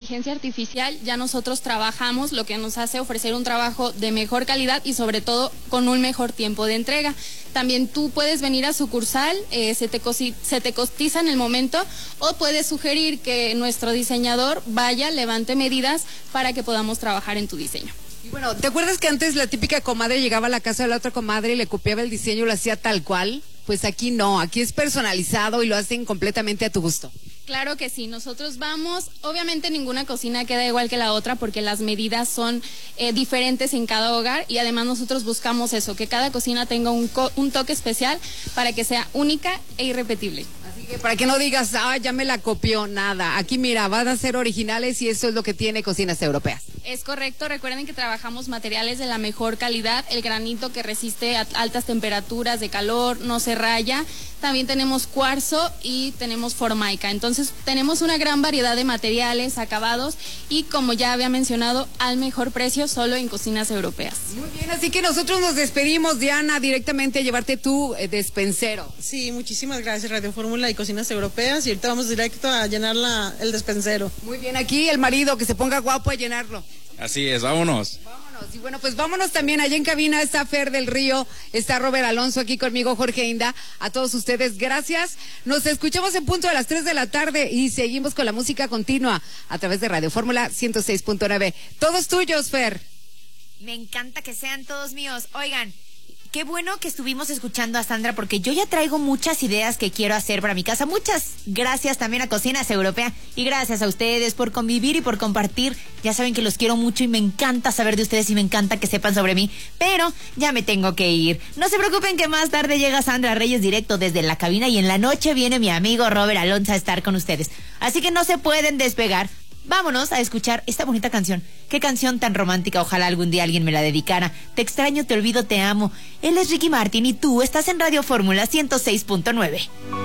inteligencia artificial ya nosotros trabajamos, lo que nos hace ofrecer un trabajo de mejor calidad y sobre todo con un mejor tiempo de entrega. También tú puedes venir a sucursal, se te cotiza en el momento, o puedes sugerir que nuestro diseñador vaya, levante medidas para que podamos trabajar en tu diseño. Y bueno, ¿te acuerdas que antes la típica comadre llegaba a la casa de la otra comadre y le copiaba el diseño y lo hacía tal cual? Pues aquí no, aquí es personalizado y lo hacen completamente a tu gusto. Claro que sí, nosotros vamos, obviamente ninguna cocina queda igual que la otra porque las medidas son diferentes en cada hogar y además nosotros buscamos eso, que cada cocina tenga un toque especial para que sea única e irrepetible. Así que para que no digas, ya me la copió, nada. Aquí mira, van a ser originales y eso es lo que tiene Cocinas Europeas. Es correcto, recuerden que trabajamos materiales de la mejor calidad, el granito que resiste a altas temperaturas de calor, no se raya. También tenemos cuarzo y tenemos formaica. Entonces tenemos una gran variedad de materiales, acabados y como ya había mencionado, al mejor precio solo en Cocinas Europeas. Muy bien, así que nosotros nos despedimos, Diana, directamente a llevarte tu despensero. Sí, muchísimas gracias Radio Fórmula y Cocinas Europeas y ahorita vamos directo a llenar el despensero. Muy bien, aquí el marido que se ponga guapo a llenarlo. Así es, vámonos. Y bueno, pues vámonos también, allá en cabina está Fer del Río, está Robert Alonso aquí conmigo, Jorge Inda, a todos ustedes, gracias. Nos escuchamos en punto de las 3 de la tarde y seguimos con la música continua a través de Radio Fórmula 106.9. Todos tuyos, Fer. Me encanta que sean todos míos. Oigan, qué bueno que estuvimos escuchando a Sandra porque yo ya traigo muchas ideas que quiero hacer para mi casa. Muchas gracias también a Cocinas Europea y gracias a ustedes por convivir y por compartir. Ya saben que los quiero mucho y me encanta saber de ustedes y me encanta que sepan sobre mí, pero ya me tengo que ir. No se preocupen que más tarde llega Sandra Reyes directo desde la cabina y en la noche viene mi amigo Robert Alonso a estar con ustedes. Así que no se pueden despegar. Vámonos a escuchar esta bonita canción. Qué canción tan romántica, ojalá algún día alguien me la dedicara. Te extraño, te olvido, te amo. Él es Ricky Martin y tú estás en Radio Fórmula 106.9.